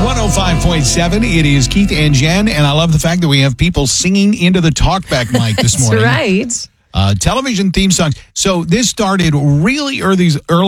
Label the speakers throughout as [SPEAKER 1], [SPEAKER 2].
[SPEAKER 1] 105.7. It is Keith and Jen, and I love the fact that we have people singing into the talkback mic this morning.
[SPEAKER 2] That's right.
[SPEAKER 1] Television theme songs. So this started really early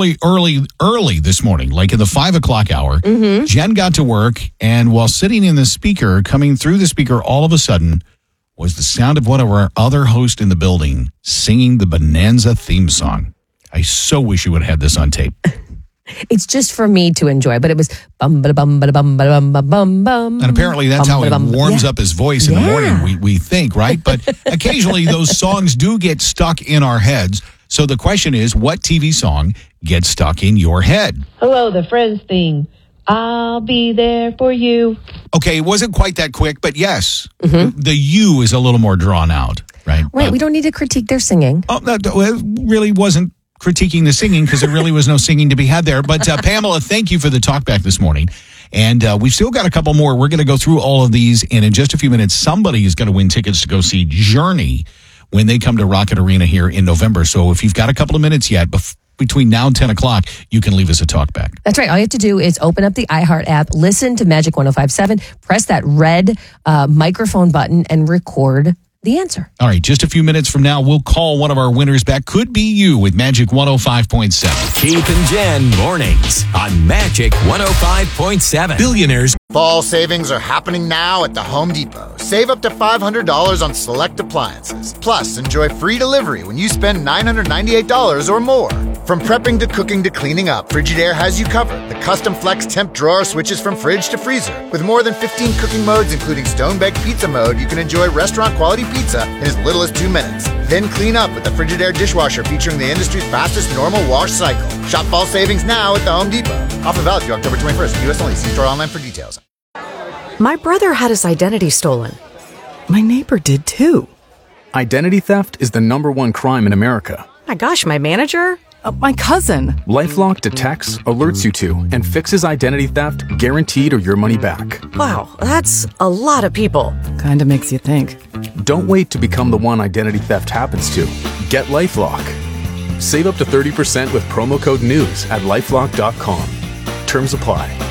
[SPEAKER 1] this morning, like in the 5 o'clock hour.
[SPEAKER 2] Mm-hmm.
[SPEAKER 1] Jen got to work, and while sitting in the speaker, coming through the speaker, all of a sudden was the sound of one of our other hosts in the building singing the Bonanza theme song. I so wish you would have had this on tape.
[SPEAKER 2] It's just for me to enjoy, but it was bum ba bum ba bum ba bum ba bum bum.
[SPEAKER 1] And apparently that's how he warms up his voice in the morning, we think, right? But occasionally those songs do get stuck in our heads. So the question is, what TV song gets stuck in your head?
[SPEAKER 3] Hello, the Friends thing. I'll be there for you.
[SPEAKER 1] Okay, it wasn't quite that quick, but yes, the you is a little more drawn out, right?
[SPEAKER 2] Wait, we don't need to critique their singing.
[SPEAKER 1] Oh, that really wasn't critiquing the singing because there really was no singing to be had there. But Pamela, thank you for the talkback this morning. And we've still got a couple more. We're going to go through all of these. And in just a few minutes, somebody is going to win tickets to go see Journey when they come to Rocket Arena here in November. So if you've got a couple of minutes yet, between now and 10 o'clock, you can leave us a talkback.
[SPEAKER 2] That's right. All you have to do is open up the iHeart app, listen to Magic 105.7, press that red microphone button, and record the answer.
[SPEAKER 1] All right, just a few minutes from now, we'll call one of our winners back. Could be you with Magic 105.7.
[SPEAKER 4] Keith and Jen mornings on Magic 105.7. Billionaires.
[SPEAKER 5] Fall savings are happening now at the Home Depot. Save up to $500 on select appliances. Plus, enjoy free delivery when you spend $998 or more. From prepping to cooking to cleaning up, Frigidaire has you covered. The custom flex temp drawer switches from fridge to freezer. With more than 15 cooking modes, including stone-baked pizza mode, you can enjoy restaurant-quality pizza in as little as 2 minutes. Then clean up with the Frigidaire dishwasher featuring the industry's fastest normal wash cycle. Shop fall savings now at the Home Depot. Offer valid through October 21st. U.S. only. See store online for details.
[SPEAKER 6] My brother had his identity stolen. My neighbor did too.
[SPEAKER 7] Identity theft is the #1 crime in America.
[SPEAKER 6] My gosh, my manager?
[SPEAKER 7] My cousin. LifeLock detects, alerts you to, and fixes identity theft guaranteed or your money back.
[SPEAKER 6] Wow, that's a lot of people.
[SPEAKER 8] Kinda makes you think.
[SPEAKER 7] Don't wait to become the one identity theft happens to. Get LifeLock. Save up to 30% with promo code NEWS at LifeLock.com. Terms apply.